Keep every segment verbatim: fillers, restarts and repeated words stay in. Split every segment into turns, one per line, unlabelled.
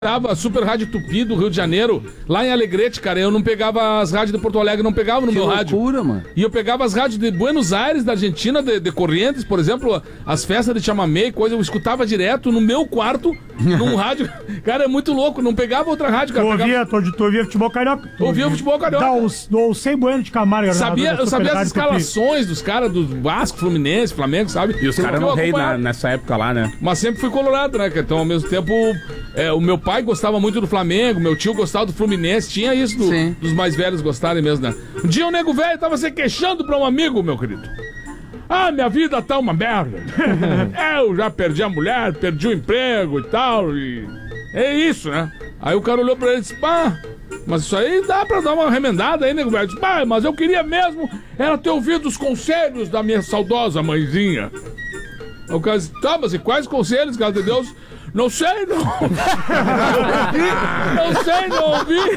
Tava Super Rádio Tupi do Rio de Janeiro, lá em Alegrete, cara. Eu não pegava as rádios de Porto Alegre, não pegava no
que
meu
loucura,
rádio.
Mano.
E eu pegava as rádios de Buenos Aires, da Argentina, de, de Corrientes, por exemplo, as festas de chamamé, coisa, eu escutava direto no meu quarto, num rádio. Cara, é muito louco, não pegava outra rádio, cara.
Tu ouvia,
pegava...
tu, tu ouvia futebol carioca?
Tu ouvia futebol carioca.
Dá os, do Sem Bueno de Camargo.
Sabia, eu sabia as
Rádio
escalações
Tupi.
dos caras, do Vasco, Fluminense, Flamengo, sabe?
E os caras
Eu
eram rei
acompanhava.
na- nessa época lá, né?
Mas sempre fui colorado, né? Então, ao mesmo tempo, é, o meu pai gostava muito do Flamengo, meu tio gostava do Fluminense, tinha isso do-
Sim.
dos mais velhos gostarem mesmo, né? Um dia o nego velho tava se queixando pra um amigo, meu querido. Ah, minha vida tá uma merda. Eu já perdi a mulher, perdi o emprego e tal, e... É isso, né? Aí o cara olhou pra ele e disse, pá, mas isso aí dá pra dar uma remendada aí, nego velho. Disse, pá, mas eu queria mesmo era ter ouvido os conselhos da minha saudosa mãezinha. Aí o cara disse, tá, mas e quais conselhos, cara de Deus? Não sei, não. Não sei, não ouvi.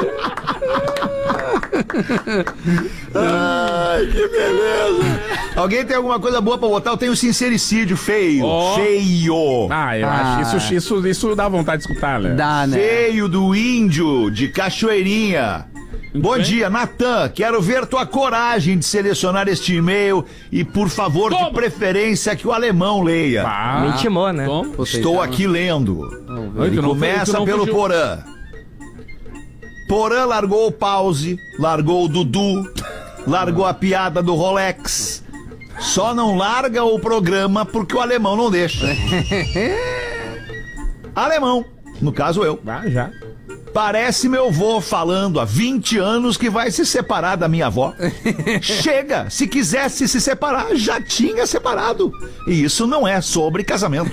Ai, que beleza. Alguém tem alguma coisa boa pra botar? Eu tenho um sincericídio feio.
Ó.
Feio.
Ah, eu
Ah.
acho isso, isso, isso dá vontade de escutar, né?
Dá, né?
Feio do índio de Cachoeirinha. Bom
bem.
dia, Natan. Quero ver tua coragem de selecionar este e-mail e, por favor,
Toma.
de preferência, que o alemão leia.
Ah,
Me intimou, né?
Toma.
Estou aqui lendo.
Ai,
Ele
tu não-
começa
tu não
pelo
fugiu.
Porã. Porã largou o pause, largou o Dudu, largou a piada do Rolex. Só não larga o programa porque o alemão não deixa. Alemão, no caso eu.
ah, já.
Parece meu vô falando há vinte anos que vai se separar da minha avó. Chega, se quisesse se separar, já tinha separado. E isso não é sobre casamento.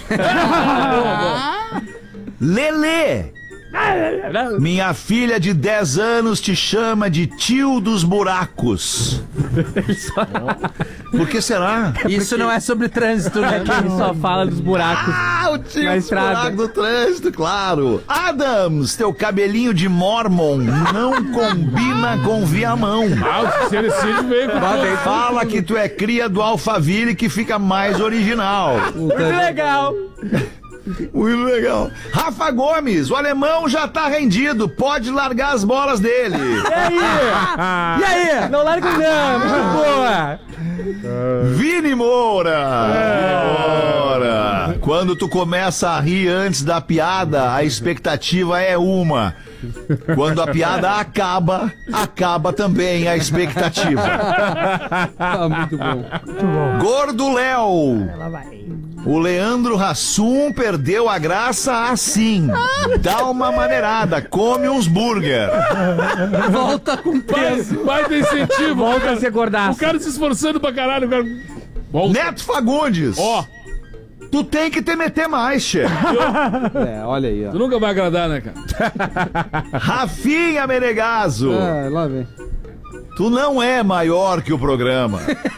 Lelê, minha filha de dez anos te chama de tio dos buracos. Por que será?
Isso não é sobre trânsito, né?
Ele só fala dos buracos.
Ah, o tio
Na
dos
estrada.
buracos do trânsito, claro. Adams, teu cabelinho de mormon não combina com Viamão.
Ah, o sincericídio veio com tudo.
Fala que tu é cria do Alphaville que fica mais original.
Muito legal.
Muito legal. Rafa Gomes, o alemão já tá rendido, pode largar as bolas dele.
E aí? E aí? Não larga não, muito boa.
Vini Moura. Vini Moura. Quando tu começa a rir antes da piada, a expectativa é uma. Quando a piada acaba, acaba também a expectativa.
Ah, muito bom.
Gordo Léo. O Leandro Hassum perdeu a graça assim. Dá uma maneirada, come uns burger.
Volta com peso.
Vai, vai ter incentivo.
Volta
cara.
a ser gordaço.
O cara se esforçando pra caralho. O cara... Volta.
Neto Fagundes.
Ó,
Tu tem que te meter mais, chefe.
É, olha aí, ó.
tu nunca vai agradar, né, cara?
Rafinha Menegaso.
Ah, lá vem.
Tu não é maior que o programa.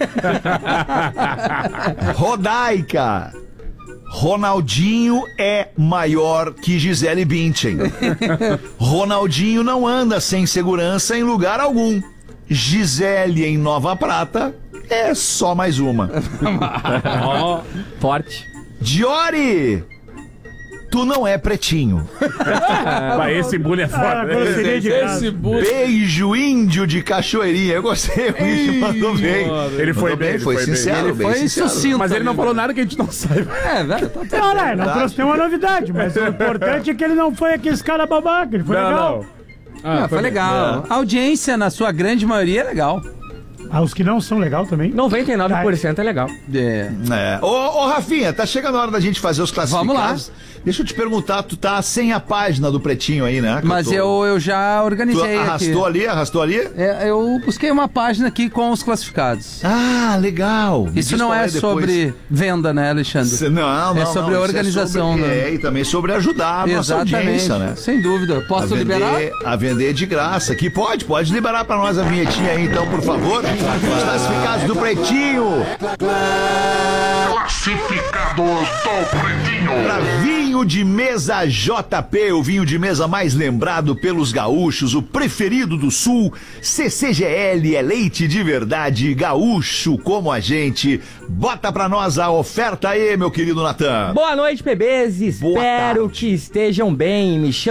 Rodaica. Ronaldinho é maior que Gisele Bündchen. Ronaldinho não anda sem segurança em lugar algum. Gisele em Nova Prata é só mais uma.
Ó,
Forte.
Diori, tu não é pretinho.
Vai, esse bullying é
Ah,
foda.
grosseria de
esse
casa.
burro.
Beijo índio de Cachoeirinha. Eu gostei, o índio mandou bem.
Ele foi
Mandou
bem, ele
foi,
foi bem.
sincero,
Ele
bem
foi
sincero.
sucinto.
Mas ele não
ali,
falou
né?
nada que a gente não saiba.
É, velho, tá bom.
Não, não, não trouxe nenhuma novidade, mas o importante é que ele não foi aquele cara babaca, ele foi
Não,
legal.
não.
Ah, foi
bem.
legal. A audiência, na sua grande maioria, é legal.
Ah, os que não são legal também.
noventa e nove por cento é legal.
É.
É. Ô, ô, Rafinha, tá chegando a hora da gente fazer os classificados.
Vamos
Deixa eu te perguntar, tu tá sem a página do Pretinho aí, né? Que
Mas
tô-
eu, eu já
Tu
organizei
arrastou
aqui.
ali, arrastou ali?
É, eu busquei uma página aqui com os classificados.
Ah, legal. Me
Isso
diz
não
qual
é
depois.
sobre venda, né, Alexandre?
Se- Não, não,
É sobre
não,
a
isso
organização,
É, sobre,
né?
é, e também sobre ajudar a nossa audiência, né?
Sem dúvida.
A
Posso liberar?
vender, a vender de graça. Que pode, pode liberar pra nós a vinhetinha aí, então, por favor. Os classificados do Pretinho.
Classificados do Pretinho.
Pra vinho de mesa J P, o vinho de mesa mais lembrado pelos gaúchos, o preferido do Sul. C C G L é leite de verdade, gaúcho como a gente. Bota pra nós a oferta aí, meu querido Natan.
Boa noite, bebês.
Boa
Espero
tarde.
que estejam bem. Me chamo